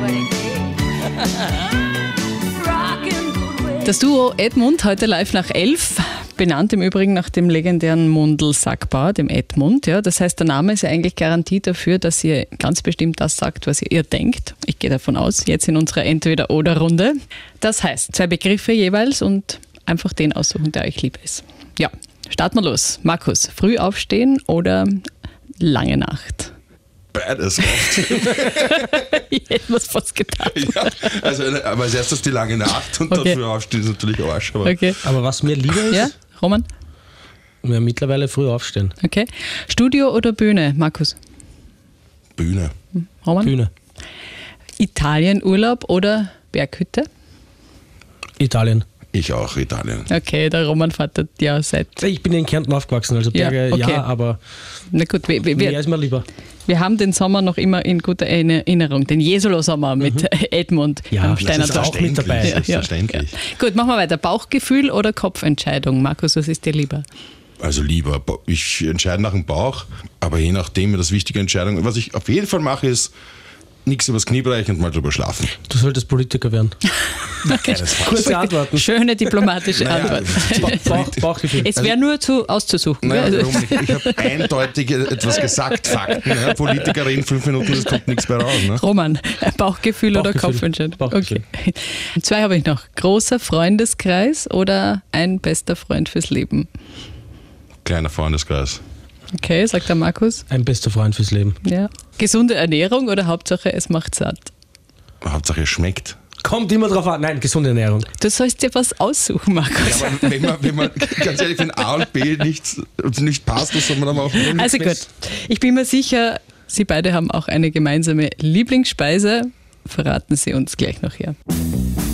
Das Duo Edmund, heute live nach 11, benannt im Übrigen nach dem legendären Mundl-Sackbauer, dem Edmund. Ja, das heißt, der Name ist ja eigentlich Garantie dafür, dass ihr ganz bestimmt das sagt, was ihr denkt. Ich gehe davon aus, jetzt in unserer Entweder-Oder-Runde. Das heißt, 2 Begriffe jeweils und einfach den aussuchen, der euch lieb ist. Ja, starten wir los. Markus, früh aufstehen oder lange Nacht? Beides oft. Ich hätte mir's fast gedacht. Ja, also, aber als erstes die lange Nacht und Okay. dann früh aufstehen ist natürlich Arsch. Aber Okay. Aber was mir lieber ist, Ja, Roman? ja, mittlerweile früh aufstehen. Okay. Studio oder Bühne, Markus? Bühne. Roman? Bühne. Italienurlaub oder Berghütte? Italien. Ich auch, Italien. Okay, der Roman fährt ja seit... Ich bin in Kärnten aufgewachsen, also Ja, Berge okay. ja, aber Na gut, mehr ist mir lieber. wir haben den Sommer noch immer in guter Erinnerung, den Jesolo-Sommer mit Edmund Ja, am das Steiner ist Tor. auch mit dabei. Selbstverständlich. Gut, machen wir weiter. Bauchgefühl oder Kopfentscheidung? Markus, was ist dir lieber? Also lieber, ich entscheide nach dem Bauch, aber je nachdem, das wichtige Entscheidung. Was ich auf jeden Fall mache, ist nichts übers Knie brechen und mal drüber schlafen. Du solltest Politiker werden. Keinesfalls. Kurze Antworten. Schöne diplomatische Antwort. Bauchgefühl. Es wäre nur auszusuchen. Naja, gell? warum nicht? Ich habe eindeutig etwas gesagt, Fakten. Ja, Politiker reden 5 Minuten, es kommt nichts mehr raus. Ne? Roman, Bauchgefühl oder Bauchgefühl. Kopfentscheidung? Bauchgefühl. Okay. 2 habe ich noch. Großer Freundeskreis oder ein bester Freund fürs Leben? Kleiner Freundeskreis. Okay, sagt der Markus. Ein bester Freund fürs Leben. Ja. Gesunde Ernährung oder Hauptsache es macht satt? Hauptsache es schmeckt. Kommt immer drauf an. Nein, gesunde Ernährung. Du sollst dir was aussuchen, Markus. Aber wenn man ganz ehrlich, wenn A und B nicht passt, was soll man dann machen? Also gut, ich bin mir sicher, Sie beide haben auch eine gemeinsame Lieblingsspeise. Verraten Sie uns gleich noch her.